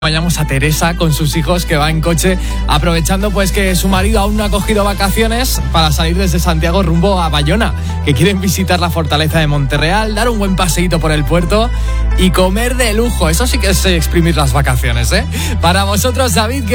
Vayamos a Teresa con sus hijos, que va en coche, aprovechando pues que su marido aún no ha cogido vacaciones, para salir desde Santiago rumbo a Bayona, que quieren visitar la fortaleza de Monterreal, dar un buen paseíto por el puerto y comer de lujo. Eso sí que es exprimir las vacaciones, ¿eh? Para vosotros, David